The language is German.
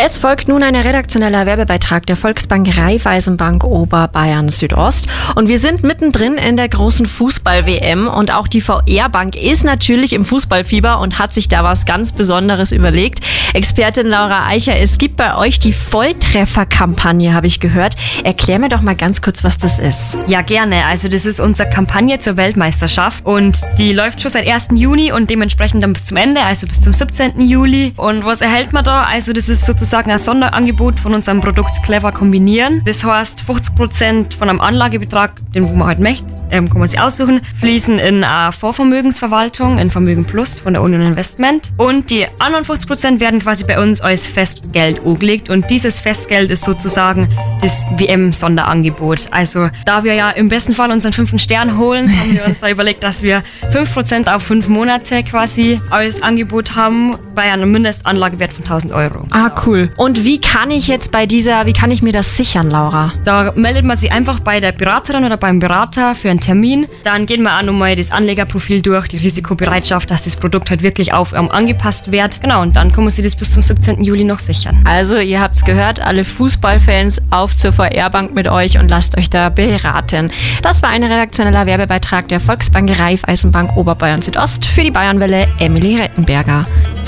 Es folgt nun ein redaktioneller Werbebeitrag der Volksbank Raiffeisenbank Oberbayern Südost. Und wir sind mittendrin in der großen Fußball-WM und auch die VR-Bank ist natürlich im Fußballfieber und hat sich da was ganz Besonderes überlegt. Expertin Laura Eicher, es gibt bei euch die Volltreffer-Kampagne, habe ich gehört. Erklär mir doch mal ganz kurz, was das ist. Ja, gerne. Also das ist unsere Kampagne zur Weltmeisterschaft und die läuft schon seit 1. Juni und dementsprechend dann bis zum Ende, also bis zum 17. Juli. Und was erhält man da? Also das ist sozusagen ein Sonderangebot von unserem Produkt Clever Kombinieren. Das heißt, 50% von einem Anlagebetrag, den wo man halt möchte, kann man sich aussuchen, fließen in eine Vorvermögensverwaltung, in Vermögen Plus von der Union Investment. Und die anderen 50% werden quasi bei uns als Festgeld angelegt. Und dieses Festgeld ist sozusagen das WM-Sonderangebot. Also da wir ja im besten Fall unseren 5. Stern holen, haben wir uns da überlegt, dass wir 5% auf 5 Monate quasi als Angebot haben, bei einem Mindestanlagewert von 1.000 Euro. Ah, cool. Und wie kann ich mir das sichern, Laura? Da meldet man sich einfach bei der Beraterin oder beim Berater für einen Termin. Dann gehen wir auch nochmal das Anlegerprofil durch, die Risikobereitschaft, dass das Produkt halt wirklich auf angepasst wird. Genau, und dann kann man sich das bis zum 17. Juli noch sichern. Also, ihr habt's gehört, alle Fußballfans auf zur VR-Bank mit euch und lasst euch da beraten. Das war ein redaktioneller Werbebeitrag der Volksbank Raiffeisenbank Oberbayern Südost für die Bayernwelle Emily Rettenberger.